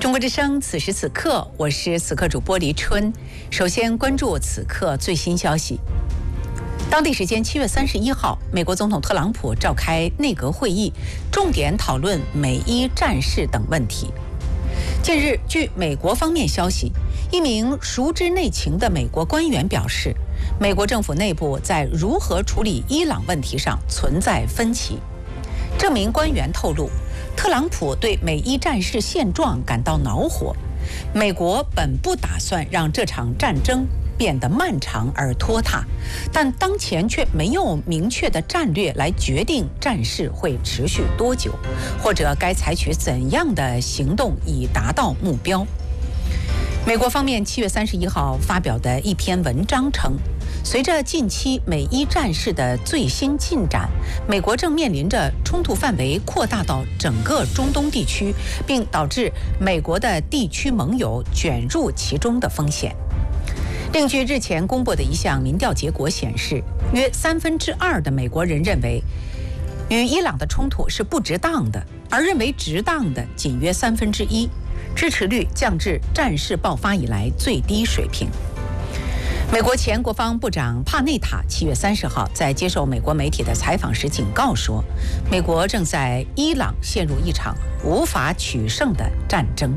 中国之声，此时此刻，我是此刻主播黎春。首先关注此刻最新消息。当地时间7月31号，美国总统特朗普召开内阁会议，重点讨论美伊战事等问题。近日，据美国方面消息，一名熟知内情的美国官员表示，美国政府内部在如何处理伊朗问题上存在分歧。这名官员透露，特朗普对美伊战事现状感到恼火，美国本不打算让这场战争变得漫长而拖沓，但当前却没有明确的战略来决定战事会持续多久，或者该采取怎样的行动以达到目标。美国方面7月31号发表的一篇文章称，随着近期美伊战事的最新进展，美国正面临着冲突范围扩大到整个中东地区，并导致美国的地区盟友卷入其中的风险。另据日前公布的一项民调结果显示，约2/3的美国人认为与伊朗的冲突是不值当的，而认为值当的仅约1/3，支持率降至战事爆发以来最低水平。美国前国防部长帕内塔7月30号在接受美国媒体的采访时警告说，美国正在伊朗陷入一场无法取胜的战争。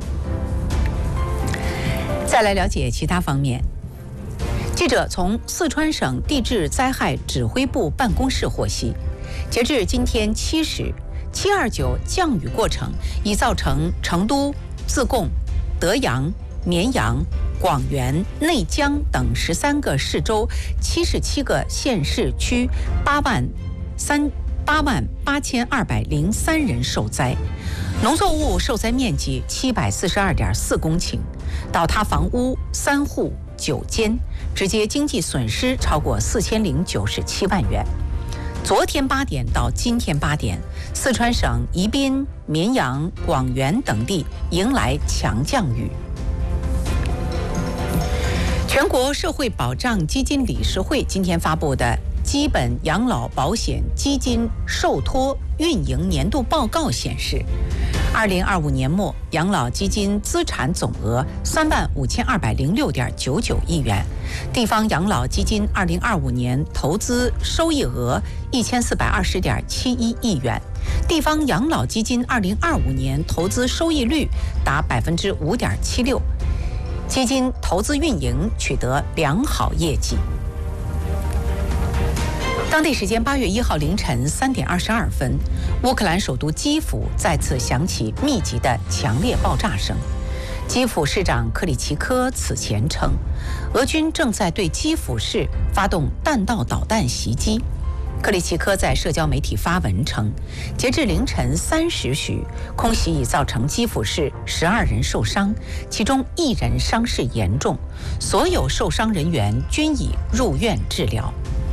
再来了解其他方面。记者从四川省地质灾害指挥部办公室获悉，截至今天7时，729降雨过程已造成成都、自贡、德阳、绵阳、广元、内江等13个市州77个县市区88203人受灾，农作物受灾面积742.4公顷，倒塌房屋3户9间，直接经济损失超过4097万元。昨天8点到今天8点，四川省宜宾、绵阳、广元等地迎来强降雨。全国社会保障基金理事会今天发布的基本养老保险基金受托运营年度报告显示，2025年末养老基金资产总额35206.99亿元，地方养老基金2025年投资收益额1420.71亿元，地方养老基金2025年投资收益率达5.76%，基金投资运营取得良好业绩。当地时间8月1号凌晨3点22分，乌克兰首都基辅再次响起密集的强烈爆炸声。基辅市长克里奇科此前称，俄军正在对基辅市发动弹道导弹袭击。克里奇科在社交媒体发文称，截至凌晨3时许，空袭已造成基辅市12人受伤，其中1人伤势严重，所有受伤人员均已入院治疗。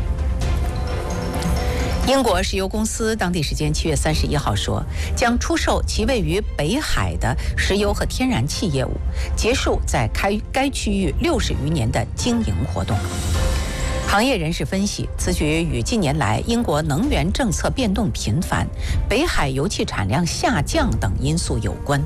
英国石油公司当地时间7月31号说，将出售其位于北海的石油和天然气业务，结束在该区域60余年的经营活动。行业人士分析，此举与近年来英国能源政策变动频繁、北海油气产量下降等因素有关。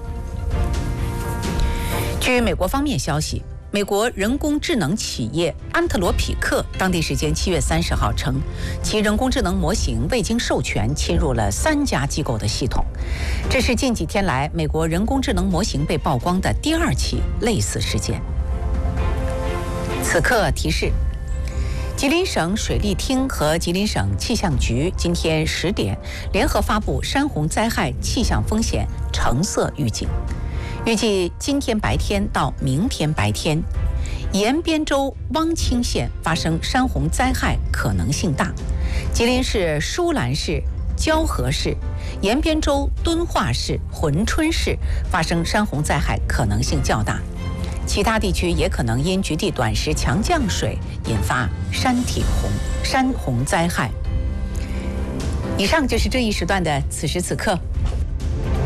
据美国方面消息，美国人工智能企业安特罗匹克当地时间7月30号称，其人工智能模型未经授权侵入了3家机构的系统。这是近几天来美国人工智能模型被曝光的第2起类似事件。此刻提示，吉林省水利厅和吉林省气象局今天10点联合发布山洪灾害气象风险橙色预警。预计今天白天到明天白天，延边州汪清县发生山洪灾害可能性大，吉林市舒兰市、蛟河市、延边州敦化市、珲春市发生山洪灾害可能性较大，其他地区也可能因局地短时强降水引发山洪灾害。以上就是这一时段的此时此刻。